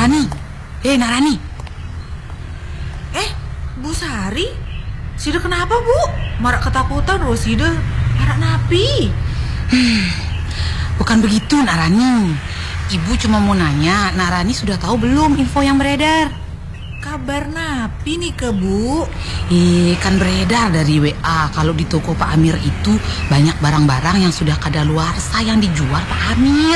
Narani. Narani. Bu Sari? Sida kenapa, Bu? Marak ketakutan loh Sida. Marak napi. Bukan begitu, Narani. Ibu cuma mau nanya, Narani sudah tahu belum info yang beredar? Kabar napi nih ke Bu? Kan beredar dari WA kalau di toko Pak Amir itu banyak barang-barang yang sudah kadaluarsa yang dijual Pak Amir.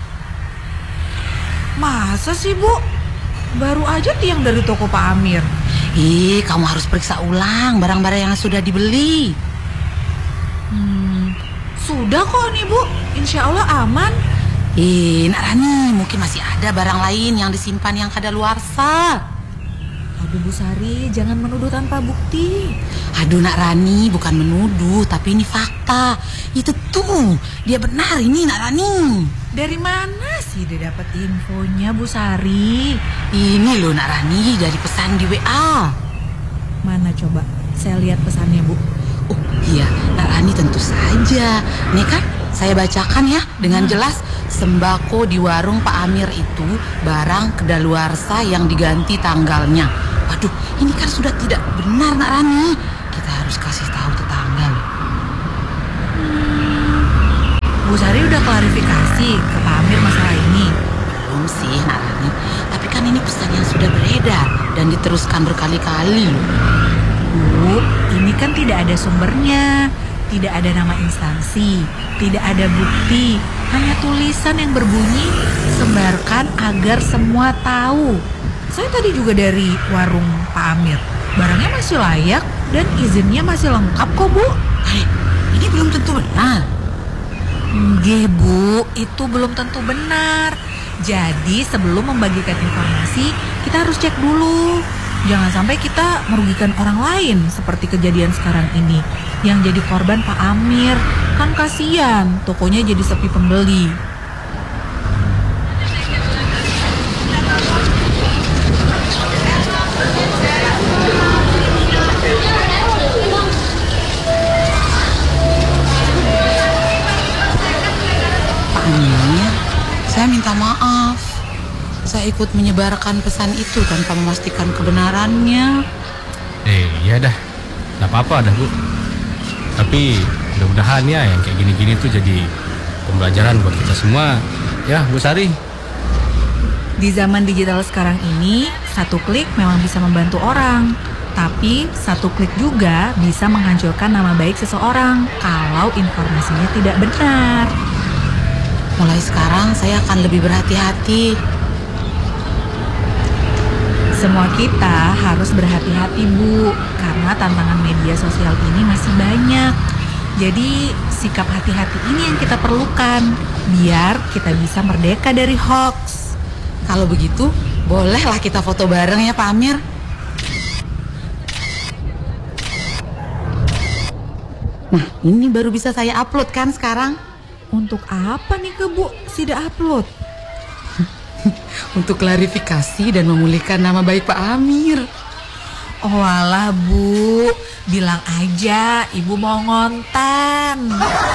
Masa sih, Bu? Baru aja tiang dari toko Pak Amir. Kamu harus periksa ulang barang-barang yang sudah dibeli. Sudah kok nih, Bu. Insya Allah aman. Nak Rani, mungkin masih ada barang lain yang disimpan yang kadaluarsa. Aduh Bu Sari, jangan menuduh tanpa bukti. Aduh Nak Rani, bukan menuduh, tapi ini fakta. Itu tuh, dia benar ini Nak Rani. Dari mana sih dia dapat infonya Bu Sari? Ini loh Nak Rani, dari pesan di WA. Mana coba, saya lihat pesannya Bu. Oh iya, Nak Rani tentu saja. Nih kan, saya bacakan ya dengan jelas. Sembako di warung Pak Amir itu barang kedaluarsa yang diganti tanggalnya. Waduh, ini kan sudah tidak benar Nak Rani. Kita harus kasih tahu tetangga loh. Bu Sari udah klarifikasi ke Pak Amir masalah ini? Belum sih Nak Rani, tapi kan ini pesan yang sudah beredar dan diteruskan berkali-kali loh. Bu, ini kan tidak ada sumbernya, tidak ada nama instansi, tidak ada bukti, hanya tulisan yang berbunyi sebarkan agar semua tahu. Saya tadi juga dari warung Pak Amir, barangnya masih layak dan izinnya masih lengkap kok Bu. Ini belum tentu benar. Nggih Bu, itu belum tentu benar. Jadi sebelum membagikan informasi, kita harus cek dulu. Jangan sampai kita merugikan orang lain seperti kejadian sekarang ini. Yang jadi korban Pak Amir, kan kasihan tokonya jadi sepi pembeli. Pak Amir, saya minta maaf. Saya ikut menyebarkan pesan itu tanpa memastikan kebenarannya. Iya dah, gak apa-apa dah Bu. Tapi mudah-mudahan ya yang kayak gini-gini tuh jadi pembelajaran buat kita semua. Ya Bu Sari. Di zaman digital sekarang ini, satu klik memang bisa membantu orang. Tapi satu klik juga bisa menghancurkan nama baik seseorang kalau informasinya tidak benar. Mulai sekarang saya akan lebih berhati-hati. Semua kita harus berhati-hati Bu, karena tantangan media sosial ini masih banyak. Jadi sikap hati-hati ini yang kita perlukan, biar kita bisa merdeka dari hoax. Kalau begitu, bolehlah kita foto bareng ya Pak Amir. Nah, ini baru bisa saya upload kan sekarang. Untuk apa nih ke Bu, Sida upload? Untuk klarifikasi dan memulihkan nama baik Pak Amir. Oh alah Bu, bilang aja Ibu mau ngonten.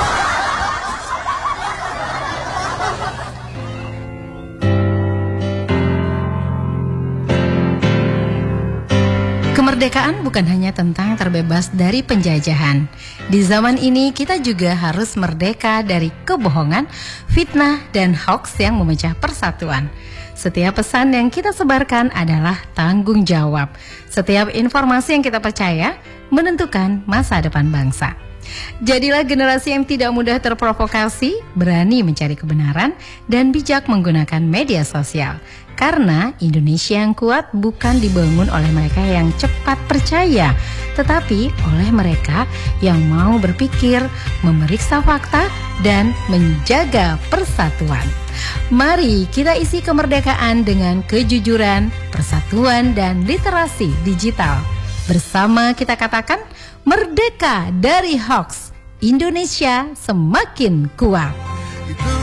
Kemerdekaan bukan hanya tentang terbebas dari penjajahan. Di zaman ini kita juga harus merdeka dari kebohongan, fitnah, dan hoax yang memecah persatuan. Setiap pesan yang kita sebarkan adalah tanggung jawab. Setiap informasi yang kita percaya menentukan masa depan bangsa. Jadilah generasi yang tidak mudah terprovokasi, berani mencari kebenaran, dan bijak menggunakan media sosial. Karena Indonesia yang kuat bukan dibangun oleh mereka yang cepat percaya, tetapi oleh mereka yang mau berpikir, memeriksa fakta, dan menjaga persatuan. Mari kita isi kemerdekaan dengan kejujuran, persatuan, dan literasi digital. Bersama kita katakan, merdeka dari hoax, Indonesia semakin kuat.